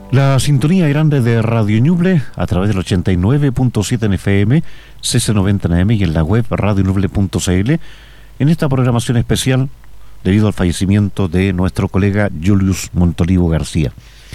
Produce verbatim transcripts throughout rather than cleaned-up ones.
La sintonía grande de Radio Ñuble a través del ochenta y nueve punto siete en F M, C C noventa en A M y en la web radio ñuble punto c l en esta programación especial debido al fallecimiento de nuestro colega Julius Montolivo García.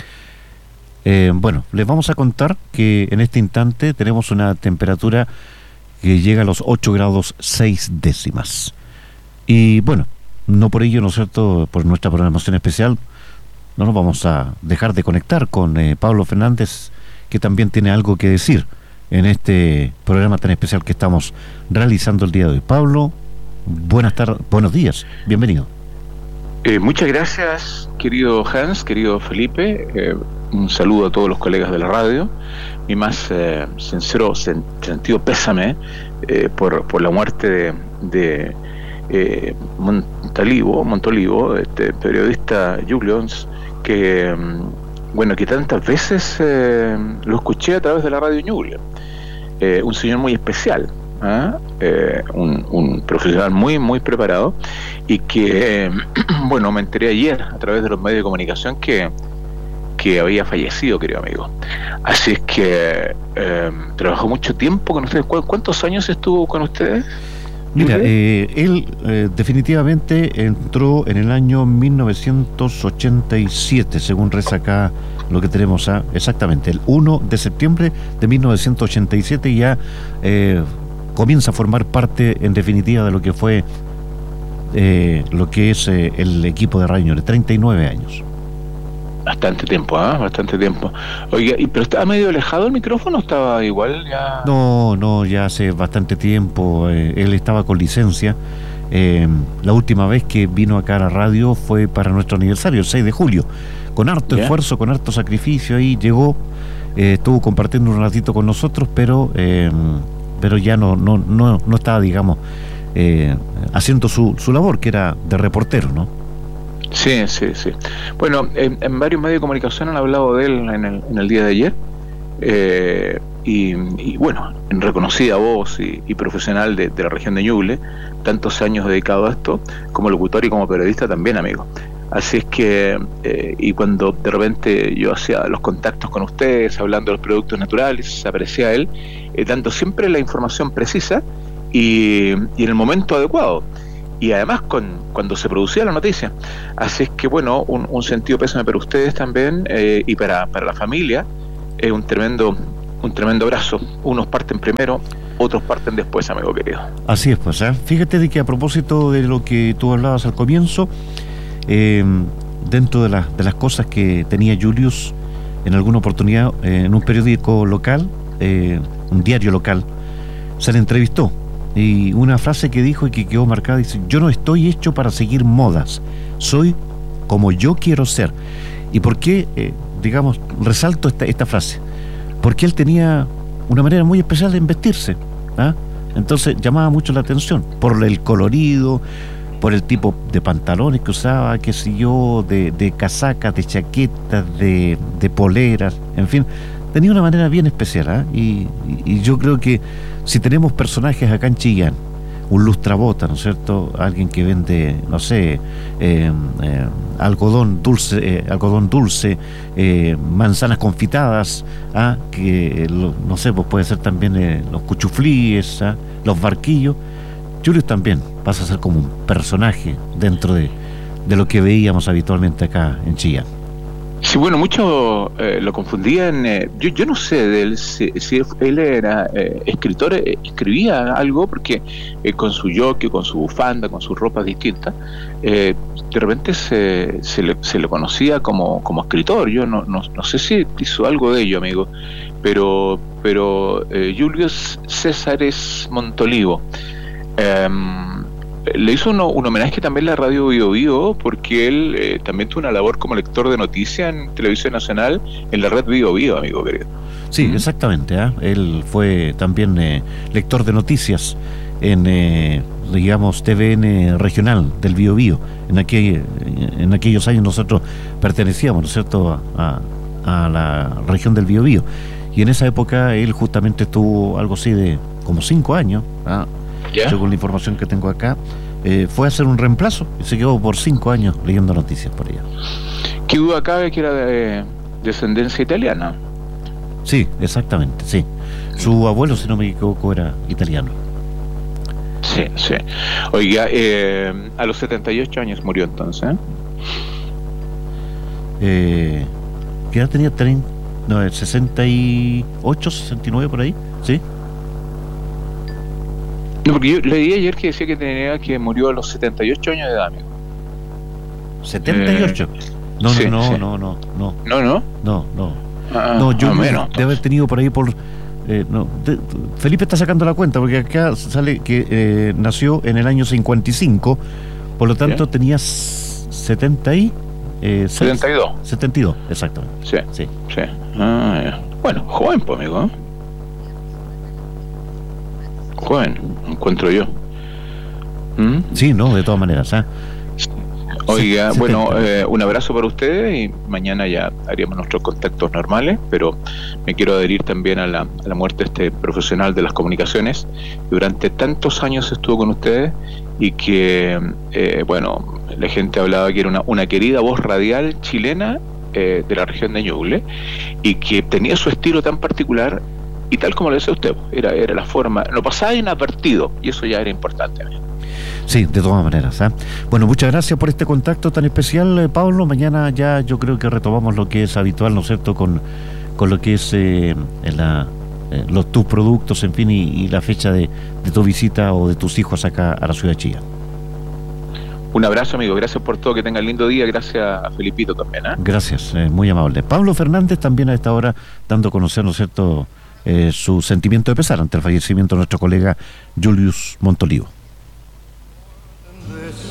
Eh, bueno, les vamos a contar que en este instante tenemos una temperatura que llega a los ocho grados seis décimas. Y bueno, no por ello, ¿no es cierto?, por nuestra programación especial, no nos vamos a dejar de conectar con eh, Pablo Fernández, que también tiene algo que decir en este programa tan especial que estamos realizando el día de hoy. Pablo, buenas tardes, buenos días, bienvenido. Eh, muchas gracias, querido Hans, querido Felipe. Eh, un saludo a todos los colegas de la radio. Mi más eh, sincero sen- sentido pésame eh, por, por la muerte de, de eh, Montolivo, Montolivo, este periodista Julius, que bueno, que tantas veces eh, lo escuché a través de la radio Ñuble. Eh, un señor muy especial, ¿eh? Eh, un, un profesional muy muy preparado y que eh, bueno, me enteré ayer a través de los medios de comunicación que que había fallecido, querido amigo. Así es que eh, trabajó mucho tiempo con ustedes. ¿Cu- ¿Cuántos años estuvo con ustedes? Mira, eh, él eh, definitivamente entró en el año mil novecientos ochenta y siete, según reza acá lo que tenemos, ¿ah? Exactamente, el uno de septiembre de mil novecientos ochenta y siete ya eh, comienza a formar parte, en definitiva, de lo que fue eh, lo que es eh, el equipo de Radio Ñuble, treinta y nueve años. Bastante tiempo, ¿ah? ¿eh? Bastante tiempo. Oiga, ¿y pero estaba medio alejado el micrófono? ¿Estaba igual ya? No, no, ya hace bastante tiempo. Eh, él estaba con licencia. Eh, la última vez que vino acá a la radio fue para nuestro aniversario, el seis de julio. Con harto ¿Ya? esfuerzo, con harto sacrificio, ahí llegó, eh, estuvo compartiendo un ratito con nosotros, pero eh, pero ya no, no, no, no estaba, digamos, eh, haciendo su, su labor, que era de reportero, ¿no? Sí, sí, sí. Bueno, en, en varios medios de comunicación han hablado de él en el, en el día de ayer. Eh, y, y bueno, en reconocida voz y, y profesional de, de la región de Ñuble, tantos años dedicado a esto, como locutor y como periodista también, amigo. Así es que, eh, y cuando de repente yo hacía los contactos con ustedes, hablando de los productos naturales, aparecía él, eh, dando siempre la información precisa y, y en el momento adecuado. Y además con cuando se producía la noticia. Así es que bueno, un, un sentido pésame para ustedes también eh, y para, para la familia, eh, un tremendo un tremendo abrazo. Unos parten primero, otros parten después, amigo querido. Así es, pues, ¿eh? Fíjate de que a propósito de lo que tú hablabas al comienzo, eh, dentro de, la, de las cosas que tenía Julius en alguna oportunidad, eh, en un periódico local, eh, un diario local, se le entrevistó. Y una frase que dijo y que quedó marcada, dice: yo no estoy hecho para seguir modas, soy como yo quiero ser. ¿Y por qué, eh, digamos, resalto esta, esta frase? Porque él tenía una manera muy especial de vestirse, ¿ah? Entonces llamaba mucho la atención por el colorido, por el tipo de pantalones que usaba, qué sé yo, de, de casacas, de chaquetas, de, de poleras, en fin. Tenía una manera bien especial, ¿eh? y, y, y yo creo que si tenemos personajes acá en Chillán, un lustrabota, ¿no es cierto?, alguien que vende, no sé, eh, eh, algodón dulce, eh, algodón dulce, eh, manzanas confitadas, ¿ah? que lo, no sé, pues puede ser también eh, los cuchuflíes, ¿ah? los barquillos. Julius también pasa a ser como un personaje dentro de, de lo que veíamos habitualmente acá en Chillán. Sí, bueno, muchos eh, lo confundían. Eh, yo, yo no sé de él si, si él era eh, escritor, eh, escribía algo, porque eh, con su jockey, con su bufanda, con sus ropas distintas, eh, de repente se, se, le, se le conocía como, como escritor. Yo no, no, no sé si hizo algo de ello, amigo, pero, pero eh, Julius Césares Montolivo. Eh, Le hizo uno, un homenaje también a la radio Bio Bio, porque él eh, también tuvo una labor como lector de noticias en Televisión Nacional, en la red Bio Bio, amigo querido. Sí, ¿Mm? exactamente. ¿eh? Él fue también eh, lector de noticias en, eh, digamos, T V N regional del Bio Bio. En, aquel, en aquellos años nosotros pertenecíamos, ¿no es cierto?, a, a la región del Bio Bio. Y en esa época él justamente estuvo algo así de como cinco años, ¿ah? ¿Ya? Según la información que tengo acá, eh, fue a hacer un reemplazo y se quedó por cinco años leyendo noticias por allá. ¿Qué duda cabe que era de, descendencia italiana. Sí, exactamente, sí. Su abuelo, si no me equivoco, era italiano. Sí, sí. Oiga, eh, a los setenta y ocho años murió entonces, ¿eh? Eh, ¿Qué edad tenía? treinta, no, sesenta y ocho, sesenta y nueve por ahí, ¿sí? No, porque yo leí ayer que decía que tenía que murió a los setenta y ocho años de edad, amigo. ¿setenta y ocho? Eh, no, sí, no, sí. no, no, no. No, no. No, no. Ah, no, yo menos, debe haber tenido por ahí por... Eh, no, de, Felipe está sacando la cuenta porque acá sale que eh, nació en el año cincuenta y cinco, por lo tanto ¿sí? tenía setenta y... Eh, setenta y dos. setenta y dos, exactamente. Sí, sí. sí. Ah, ya. Bueno, joven, pues, amigo. Joven, encuentro yo. ¿Mm? Sí, no, de todas maneras. ¿eh? Oiga, bueno, eh, un abrazo para ustedes y mañana ya haríamos nuestros contactos normales, pero me quiero adherir también a la, a la muerte de este profesional de las comunicaciones que durante tantos años estuvo con ustedes y que, eh, bueno, la gente hablaba que era una, una querida voz radial chilena eh, de la región de Ñuble y que tenía su estilo tan particular y tal como lo decía usted, era, era la forma, lo pasaba inadvertido y eso ya era importante. Sí, de todas maneras. ¿eh? Bueno, muchas gracias por este contacto tan especial, eh, Pablo. Mañana ya yo creo que retomamos lo que es habitual, ¿no es cierto?, con, con lo que es eh, la, eh, los tus productos, en fin, y, y la fecha de, de tu visita o de tus hijos acá a la ciudad de Chillán. Un abrazo, amigo. Gracias por todo. Que tengan lindo día. Gracias a Felipito también. ¿eh? Gracias, eh, muy amable. Pablo Fernández también a esta hora dando a conocer, ¿no es cierto?, eh, su sentimiento de pesar ante el fallecimiento de nuestro colega Julius Montolivo.